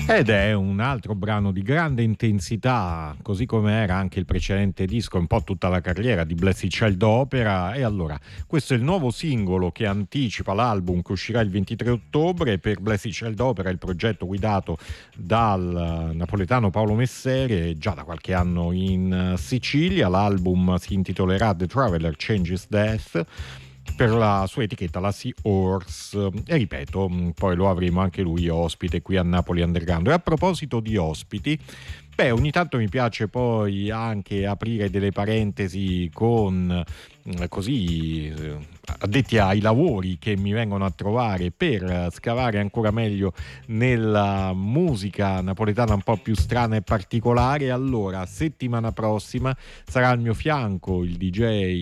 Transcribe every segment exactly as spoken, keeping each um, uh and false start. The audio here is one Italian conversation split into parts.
Ed è un altro brano di grande intensità, così come era anche il precedente disco, un po' tutta la carriera di Blessed Child Opera. E allora, questo è il nuovo singolo che anticipa l'album che uscirà il ventitré ottobre per Blessed Child Opera, il progetto guidato dal napoletano Paolo Messere, già da qualche anno in Sicilia. L'album si intitolerà The Traveler Changes Death, per la sua etichetta, la Sea Horse, e ripeto, poi lo avremo anche lui ospite qui a Napoli Underground. E a proposito di ospiti, beh, ogni tanto mi piace poi anche aprire delle parentesi con così addetti ai lavori che mi vengono a trovare per scavare ancora meglio nella musica napoletana un po' più strana e particolare. Allora, settimana prossima sarà al mio fianco il D J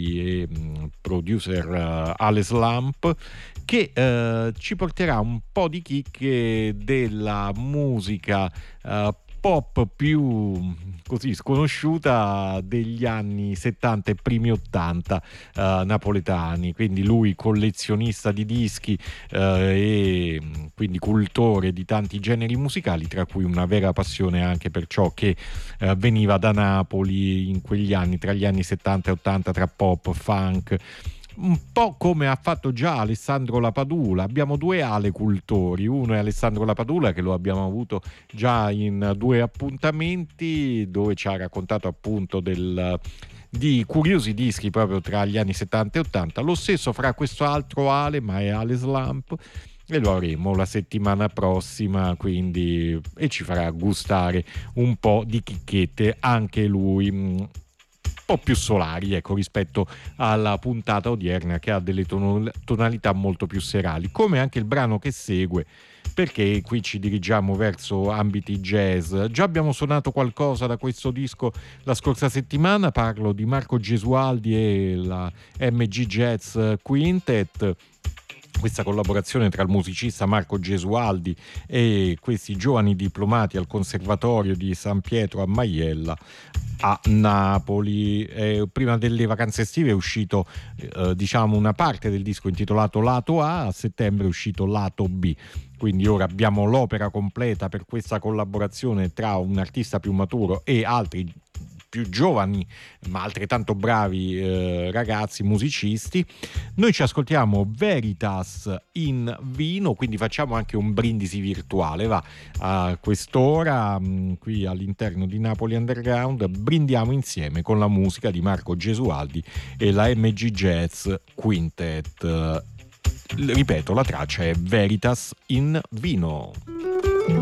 e producer uh, Alex Lamp, che uh, ci porterà un po' di chicche della musica uh, pop più così sconosciuta degli anni settanta e primi ottanta uh, napoletani. Quindi lui collezionista di dischi uh, e quindi cultore di tanti generi musicali, tra cui una vera passione anche per ciò che uh, veniva da Napoli in quegli anni, tra gli anni settanta e ottanta, tra pop, funk, un po' come ha fatto già Alessandro Lapadula. Abbiamo due ale cultori, uno è Alessandro Lapadula, che lo abbiamo avuto già in due appuntamenti dove ci ha raccontato appunto del, di curiosi dischi proprio tra gli anni settanta e ottanta. Lo stesso fra questo altro ale, ma è Alex Lamp, e lo avremo la settimana prossima, quindi, e ci farà gustare un po' di chicchette anche lui, un po' più solari, ecco, rispetto alla puntata odierna che ha delle tonalità molto più serali, come anche il brano che segue, perché qui ci dirigiamo verso ambiti jazz. Già abbiamo suonato qualcosa da questo disco la scorsa settimana, parlo di Marco Gesualdi e la M G Jazz Quintet, questa collaborazione tra il musicista Marco Gesualdi e questi giovani diplomati al Conservatorio di San Pietro a Maiella a Napoli. Eh, prima delle vacanze estive è uscito eh, diciamo una parte del disco intitolato Lato A, a settembre è uscito Lato B. Quindi ora abbiamo l'opera completa per questa collaborazione tra un artista più maturo e altri più giovani ma altrettanto bravi eh, ragazzi musicisti. Noi ci ascoltiamo Veritas in vino, quindi facciamo anche un brindisi virtuale, va, a quest'ora mh, qui all'interno di Napoli Underground brindiamo insieme con la musica di Marco Gesualdi e la M G Jazz Quintet. Ripeto, la traccia è Veritas in vino.